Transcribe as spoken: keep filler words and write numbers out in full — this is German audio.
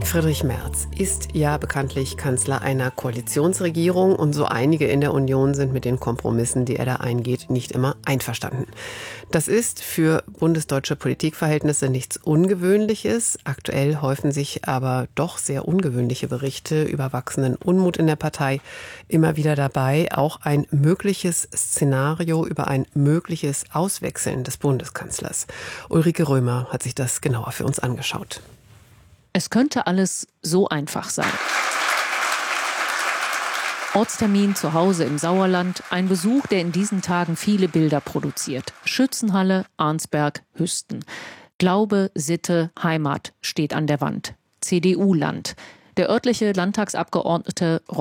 Friedrich Merz ist ja bekanntlich Kanzler einer Koalitionsregierung und so einige in der Union sind mit den Kompromissen, die er da eingeht, nicht immer einverstanden. Das ist für bundesdeutsche Politikverhältnisse nichts Ungewöhnliches. Aktuell häufen sich aber doch sehr ungewöhnliche Berichte über wachsenden Unmut in der Partei. Immer wieder dabei auch ein mögliches Szenario über ein mögliches Auswechseln des Bundeskanzlers. Ulrike Römer hat sich das genauer für uns angeschaut. Es könnte alles so einfach sein. Ortstermin zu Hause im Sauerland, ein Besuch, der in diesen Tagen viele Bilder produziert. Schützenhalle, Arnsberg, Hüsten. Glaube, Sitte, Heimat steht an der Wand. C D U-Land. Der örtliche Landtagsabgeordnete